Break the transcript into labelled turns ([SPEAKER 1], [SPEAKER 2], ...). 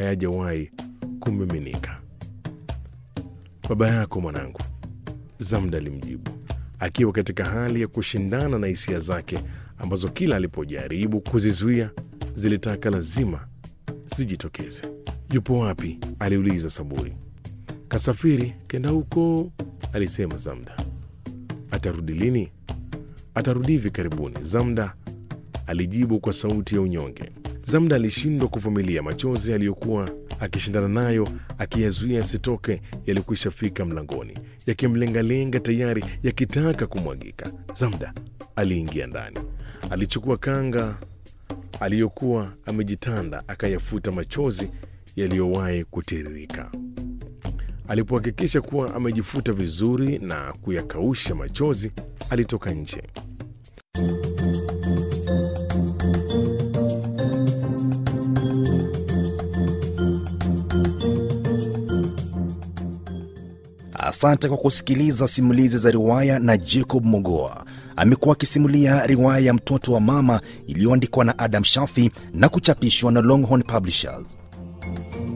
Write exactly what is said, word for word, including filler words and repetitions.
[SPEAKER 1] hayajawahi kumiminika. "Baba yako mwanangu," Zamda alimjibu, akiwa katika hali ya kushindana na hisia zake ambazo kila alipojaribu kuzizuia zilitaka lazima zijitokeze. "Yupo wapi?" aliuliza Saburi. "Kasafiri kenda huko," alisema Zamda. "Atarudi lini?" "Atarudi hivi karibuni," Zamda alijibu kwa sauti ya unyonge. Zamda alishindwa kuvumilia machozi aliyokuwa akishindana nayo, akiyazuia asitoke. Yalikwisha fika mlangoni, yakimlengalenga tayari yakitaka kumwagika. Zamda aliingia ndani, alichukua kanga aliyokuwa amejitanda, akayafuta machozi yaliyowahi kutiririka. Alipohakikisha kuwa amejifuta vizuri na kuyakausha machozi, alitoka nje.
[SPEAKER 2] Asante kwa kusikiliza simulizi za riwaya na Jacob Mogoa. Amekuwa akisimulia riwaya ya Mtoto wa Mama iliyoandikwa na Adam Shafi na kuchapishwa na Longhorn Publishers.